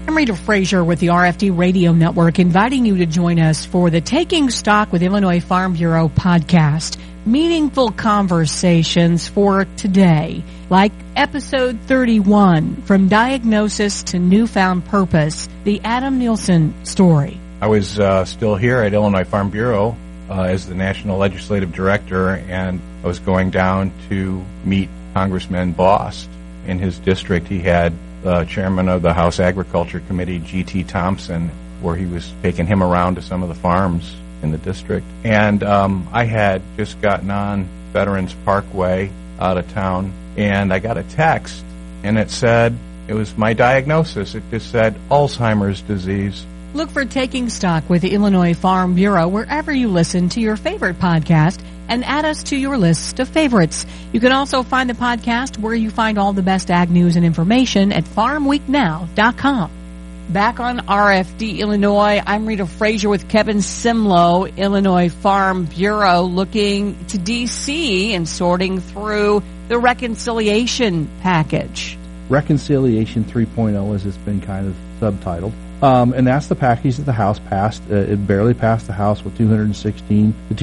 I'm Rita Frazier with the RFD Radio Network, inviting you to join us for the Taking Stock with Illinois Farm Bureau podcast. Meaningful conversations for today, like episode 31, From Diagnosis to Newfound Purpose, the Adam Nielsen story. I was still here at Illinois Farm Bureau as the National Legislative Director, and I was going down to meet Congressman Bost in his district. He had chairman of the House Agriculture Committee, G.T. Thompson, where he was taking him around to some of the farms in the district. And I had just gotten on Veterans Parkway out of town, and I got a text, and it said, it was my diagnosis. It just said Alzheimer's disease. Look for Taking Stock with the Illinois Farm Bureau wherever you listen to your favorite podcast and add us to your list of favorites. You can also find the podcast where you find all the best ag news and information at farmweeknow.com. Back on RFD Illinois, I'm Rita Frazier with Kevin Simlow, Illinois Farm Bureau, looking to D.C. and sorting through the reconciliation package. Reconciliation 3.0, as it's been kind of subtitled. And that's the package that the House passed. It barely passed the House with 216 to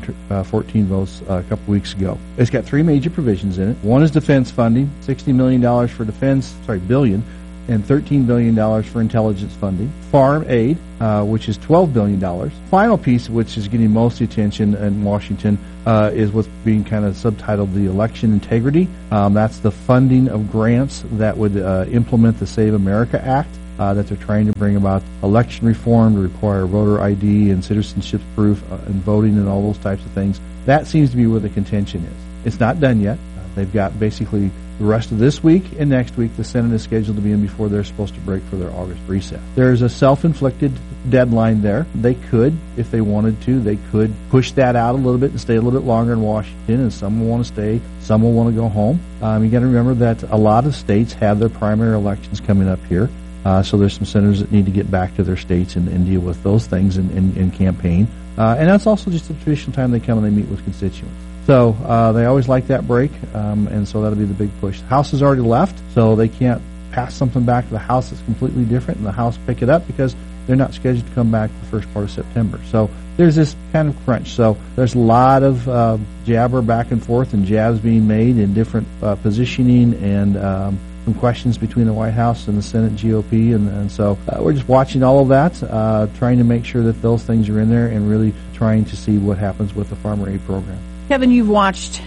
214 votes a couple weeks ago. It's got three major provisions in it. One is defense funding, $60 million for defense, billion, and $13 billion for intelligence funding. Farm aid, which is $12 billion. Final piece, which is getting most attention in Washington, is what's being kind of subtitled the election integrity. That's the funding of grants that would implement the Save America Act. That they're trying to bring about election reform to require voter ID and citizenship proof and voting and all those types of things. That seems to be where the contention is. It's not done yet. They've got basically the rest of this week and next week. The Senate is scheduled to be in before they're supposed to break for their August recess. There's a self-inflicted deadline there. They could, if they wanted to, they could push that out a little bit and stay a little bit longer in Washington, and some will want to stay, some will want to go home. You got to remember that a lot of states have their primary elections coming up here. So there's some senators that need to get back to their states and deal with those things and campaign. And that's also just the traditional time they come and they meet with constituents. So they always like that break, and so that'll be the big push. The House has already left, so they can't pass something back to the House that's completely different and the House pick it up because they're not scheduled to come back the first part of September. So there's this kind of crunch. So there's a lot of jabber back and forth and jabs being made in different positioning and some questions between the White House and the Senate GOP, and so we're just watching all of that, trying to make sure that those things are in there and really trying to see what happens with the farmer aid program. Kevin, you've watched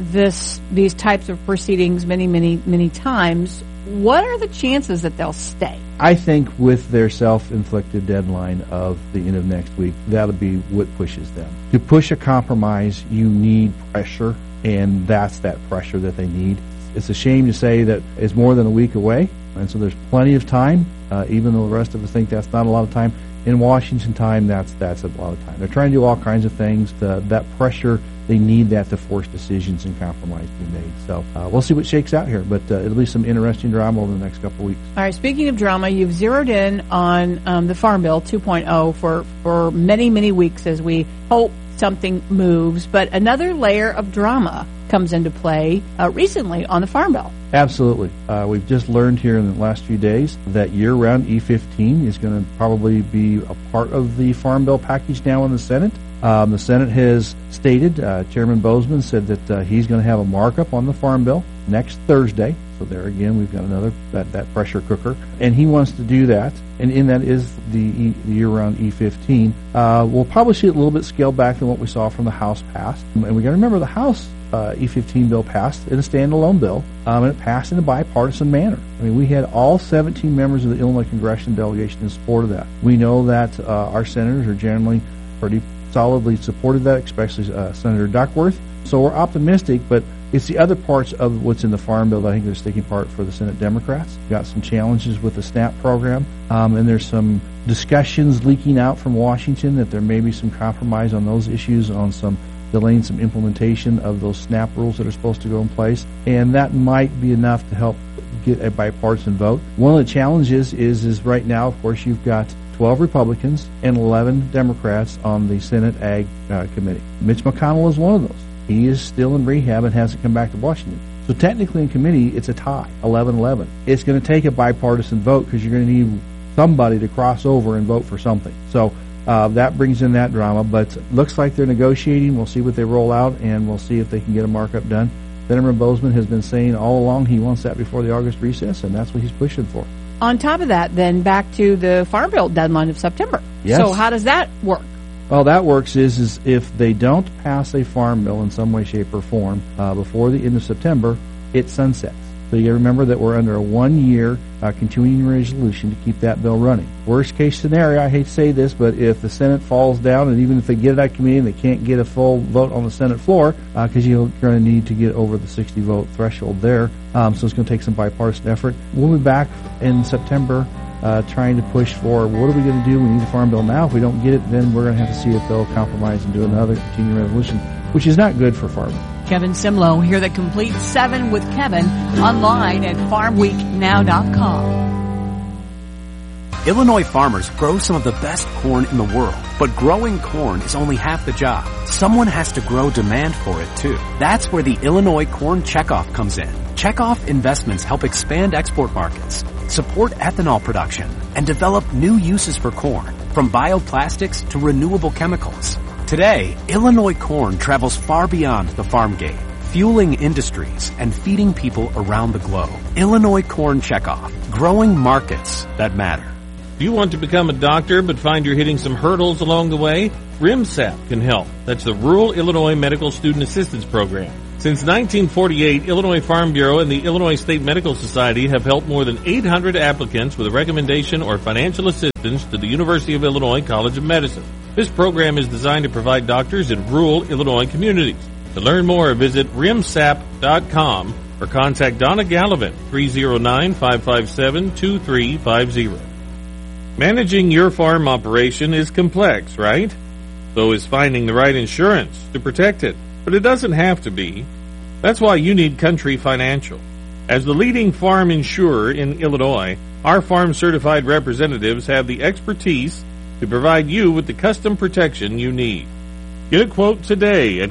these types of proceedings many times. What are the chances that they'll stay? I think with their self-inflicted deadline of the end of next week, that'll be what pushes them. To push a compromise, you need pressure, and that's that pressure that they need. It's a shame to say that it's more than a week away, and so there's plenty of time, even though the rest of us think that's not a lot of time. In Washington time, that's a lot of time. They're trying to do all kinds of things. That pressure, they need that to force decisions and compromise to be made. So we'll see what shakes out here, but it'll be some interesting drama over the next couple of weeks. All right, speaking of drama, you've zeroed in on the Farm Bill 2.0 for many weeks as we hope something moves, but another layer of drama comes into play recently on the Farm Bill. Absolutely. We've just learned here in the last few days that year-round E15 is going to probably be a part of the Farm Bill package now in the Senate. The Senate has stated, Chairman Bozeman said that he's going to have a markup on the Farm Bill next Thursday. So there again, we've got another that pressure cooker, and he wants to do that. And in that is the year-round E15. We'll probably see it a little bit scaled back than what we saw from the House passed. And we got to remember the House E15 bill passed in a standalone bill, and it passed in a bipartisan manner. I mean, we had all 17 members of the Illinois Congressional Delegation in support of that. We know that our senators are generally pretty solidly supported that, especially Senator Duckworth. So we're optimistic, but it's the other parts of what's in the Farm Bill that I think are sticking part for the Senate Democrats. We've got some challenges with the SNAP program, and there's some discussions leaking out from Washington that there may be some compromise on those issues, on some delaying some implementation of those SNAP rules that are supposed to go in place, and that might be enough to help get a bipartisan vote. One of the challenges is right now, of course, you've got 12 Republicans and 11 Democrats on the Senate Ag Committee. Mitch McConnell is one of those. He is still in rehab and hasn't come back to Washington. So technically in committee, it's a tie, 11-11. It's going to take a bipartisan vote because you're going to need somebody to cross over and vote for something. So that brings in that drama, but looks like they're negotiating. We'll see what they roll out, and we'll see if they can get a markup done. Senator Bozeman has been saying all along he wants that before the August recess, and that's what he's pushing for. On top of that, then back to the Farm Bill deadline of September. Yes. So how does that work? Well, that works is if they don't pass a farm bill in some way, shape, or form before the end of September, it sunsets. So you remember that we're under a 1-year continuing resolution to keep that bill running. Worst case scenario, I hate to say this, but if the Senate falls down, and even if they get it out of committee and they can't get a full vote on the Senate floor, because you're going to need to get over the 60-vote threshold there, so it's going to take some bipartisan effort. We'll be back in September trying to push for what are we going to do? We need a farm bill now. If we don't get it, then we're going to have to see if they'll compromise and do another continuing resolution, which is not good for farmers. Kevin Simlo here that completes 7 with Kevin online at farmweeknow.com. Illinois farmers grow some of the best corn in the world, but growing corn is only half the job. Someone has to grow demand for it too. That's where the Illinois Corn Checkoff comes in. Checkoff investments help expand export markets, support ethanol production, and develop new uses for corn, from bioplastics to renewable chemicals. Today, Illinois corn travels far beyond the farm gate, fueling industries and feeding people around the globe. Illinois Corn Checkoff, growing markets that matter. Do you want to become a doctor but find you're hitting some hurdles along the way? RIMSAP can help. That's the Rural Illinois Medical Student Assistance Program. Since 1948, Illinois Farm Bureau and the Illinois State Medical Society have helped more than 800 applicants with a recommendation or financial assistance to the University of Illinois College of Medicine. This program is designed to provide doctors in rural Illinois communities. To learn more, visit rimsap.com or contact Donna Gallivan, 309-557-2350. Managing your farm operation is complex, right? So is finding the right insurance to protect it. But it doesn't have to be. That's why you need Country Financial. As the leading farm insurer in Illinois, our farm-certified representatives have the expertise to provide you with the custom protection you need. Get a quote today at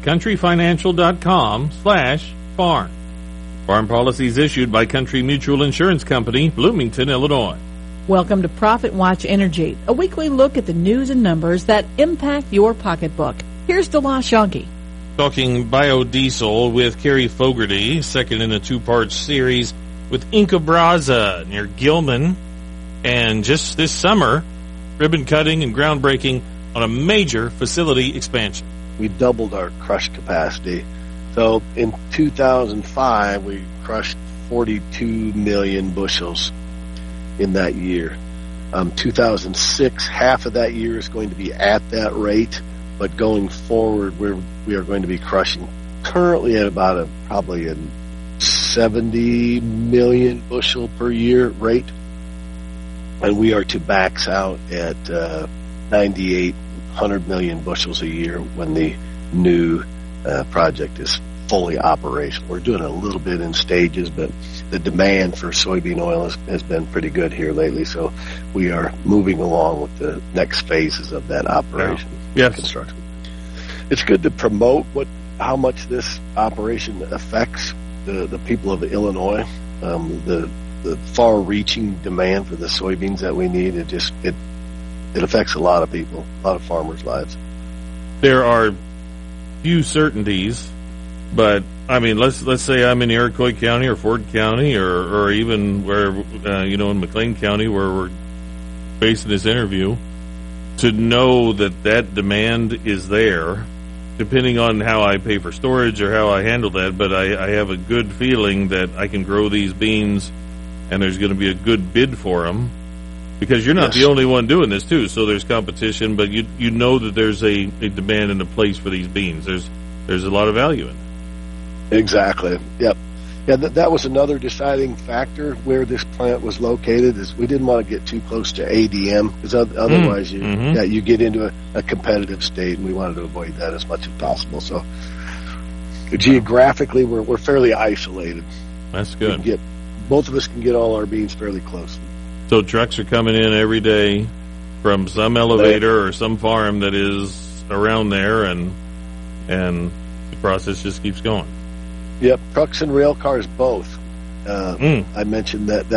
countryfinancial.com/farm. Farm policies issued by Country Mutual Insurance Company, Bloomington, Illinois. Welcome to Profit Watch Energy, a weekly look at the news and numbers that impact your pocketbook. Here's DeLosh Yonke. Talking biodiesel with Carrie Fogarty, second in a two-part series with Inca Braza near Gilman. And just this summer, ribbon cutting and groundbreaking on a major facility expansion. We doubled our crush capacity. So in 2005, we crushed 42 million bushels in that year. 2006, half of that year is going to be at that rate, but going forward, we are going to be crushing currently at about probably a 70 million bushel per year rate, and we are to max out at 98, 100 million bushels a year when the new project is fully operational. We're doing a little bit in stages, but the demand for soybean oil has been pretty good here lately, so we are moving along with the next phases of that operation. Yes. Construction. It's good to promote how much this operation affects the people of Illinois, the far-reaching demand for the soybeans that we need. It affects a lot of people, a lot of farmers' lives. There are few certainties, but I mean, let's say I'm in Iroquois County or Ford County or even where in McLean County where we're basing this interview, to know that demand is there, depending on how I pay for storage or how I handle that. But I have a good feeling that I can grow these beans, and there's going to be a good bid for them, because you're not the only one doing this too. So there's competition, but you know that there's a demand and a place for these beans. There's a lot of value in it. Exactly. Yep. Yeah, that was another deciding factor where this plant was located. Is we didn't want to get too close to ADM, because otherwise you get into a competitive state, and we wanted to avoid that as much as possible. So geographically, we're fairly isolated. That's good. Both of us can get all our beans fairly close. So trucks are coming in every day from some elevator or some farm that is around there, and the process just keeps going. Yep, trucks and rail cars both. I mentioned that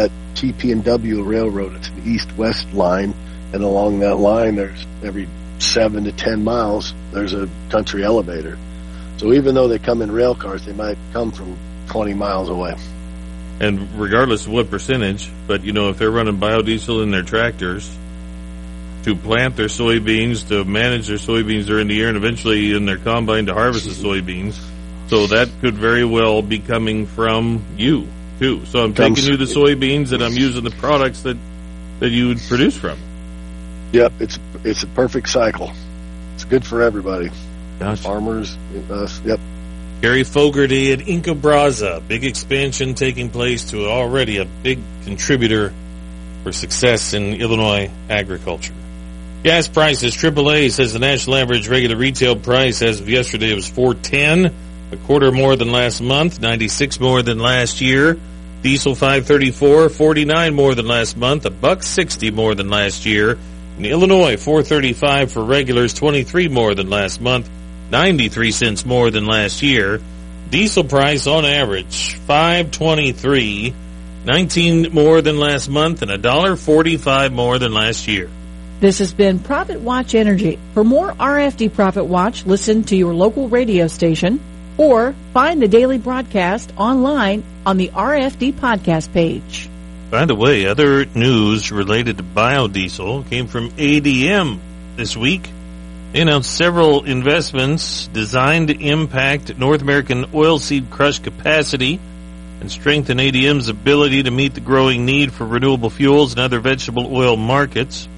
TP&W Railroad. It's an east-west line, and along that line, there's every 7 to 10 miles, there's a country elevator. So even though they come in rail cars, they might come from 20 miles away. And regardless of what percentage, but, if they're running biodiesel in their tractors to plant their soybeans, to manage their soybeans during the year, and eventually in their combine to harvest the soybeans, so that could very well be coming from you, too. So I'm taking you the soybeans, and I'm using the products that you would produce from it. Yep, it's a perfect cycle. It's good for everybody. Gotcha. Farmers, us, yep. Gary Fogarty at Inca Brazza. Big expansion taking place to already a big contributor for success in Illinois agriculture. Gas prices. AAA says the national average regular retail price as of yesterday was $4.10, a quarter more than last month, 96 more than last year. Diesel $5.34, 49 more than last month, $1.60 more than last year. In Illinois, $4.35 for regulars, 23 more than last month, 93 cents more than last year. Diesel price on average, $5.23, 19 more than last month, and $1.45 more than last year. This has been Profit Watch Energy. For more RFD Profit Watch, listen to your local radio station or find the daily broadcast online on the RFD podcast page. By the way, other news related to biodiesel came from ADM this week. They announced several investments designed to impact North American oilseed crush capacity and strengthen ADM's ability to meet the growing need for renewable fuels and other vegetable oil markets.